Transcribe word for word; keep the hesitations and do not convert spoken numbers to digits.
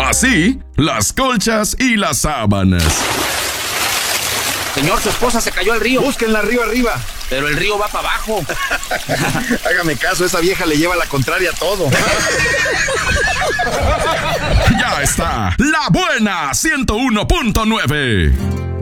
Así, las colchas y las sábanas. Señor, su esposa se cayó al río. Búsquenla río arriba. Pero el río va para abajo. Hágame caso, esa vieja le lleva la contraria a todo. Ya está, La Buena ciento uno punto nueve.